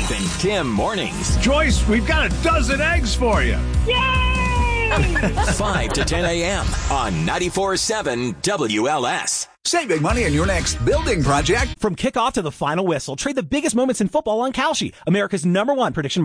Dave and Tim mornings. Joyce, we've got a dozen eggs for you. Yay! 5 to 10 a.m. on 94.7 WLS. Save big money on your next building project. From kickoff to the final whistle, trade the biggest moments in football on Kalshi, America's #1 prediction